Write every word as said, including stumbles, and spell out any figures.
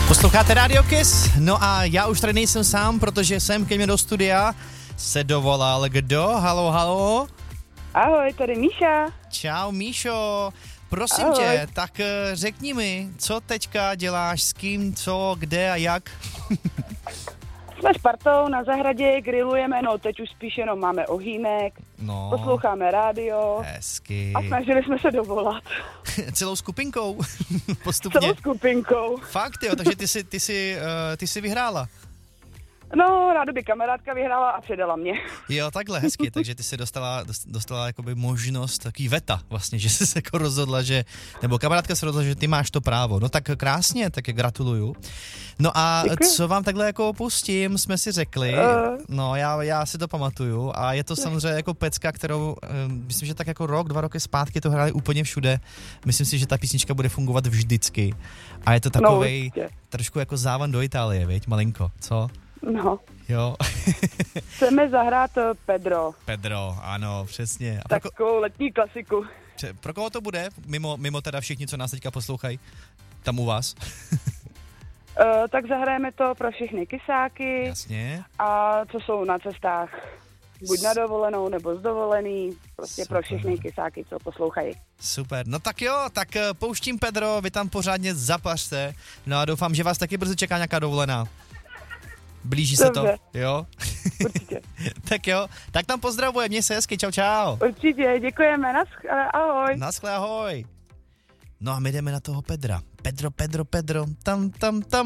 Posloucháte Radio Kiss? No a já už tady nejsem sám, protože sem ke mně do studia se dovolal kdo? Halo, halo? Ahoj, tady Míša. Čau, Míšo. Prosím Ahoj. tě, tak řekni mi, co teďka děláš, s kým, co, kde a jak? Jsme s partou na zahradě, grillujeme, no teď už spíš jenom máme ohýnek, No, posloucháme rádio hezky. a snažili jsme se dovolat. Celou skupinkou? Postupně. Celou skupinkou. Fakt jo, takže ty jsi, ty jsi, uh, ty jsi vyhrála. No, ráda by kamarádka vyhrála a předala mě. Jo, takhle, hezky, takže ty jsi dostala, dostala jakoby možnost, takový veta vlastně, že jsi se jako rozhodla, že, nebo kamarádka se rozhodla, že ty máš to právo. No tak krásně, tak gratuluju. No a Děkuji. co vám takhle jako pustím, jsme si řekli, Uh. no já, já si to pamatuju a je to samozřejmě jako pecka, kterou, um, myslím, že tak jako rok, dva roky zpátky to hráli úplně všude. Myslím si, že ta písnička bude fungovat vždycky a je to takovej No, trošku jako závan do Itálie, viď, malinko, co? no. Jo. Chceme zahrát uh, Pedro, Pedro, ano, přesně. A pro, ko- takovou letní klasiku. pře- pro koho to bude? Mimo, mimo teda všichni, co nás teďka poslouchají, tam u vás? Uh, tak zahrajeme to pro všechny kysáky Jasně. a co jsou na cestách. Buď na dovolenou, nebo z dovolený. Prostě Super. pro všechny kysáky, co poslouchají. Super, no tak jo, tak eh, pouštím Pedro, vy tam pořádně zapařte, no a doufám, že vás taky brzy čeká nějaká dovolená. Blíží se to, Dobře. jo? Určitě. Tak jo, tak tam pozdravuje, měj se hezky, čau čau. Určitě, děkujeme, nasch- ahoj. Naschle, ahoj. No a my jdeme na toho Pedra. Pedro, Pedro, Pedro, tam, tam, tam.